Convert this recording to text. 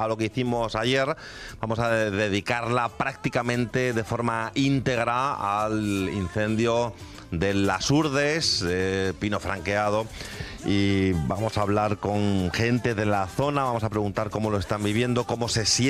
a lo que hicimos ayer. Vamos a dedicarla prácticamente de forma íntegra al incendio de Las Hurdes, Pino Franqueado. Y vamos a hablar con gente de la zona, vamos a preguntar cómo lo están viviendo, cómo se sienten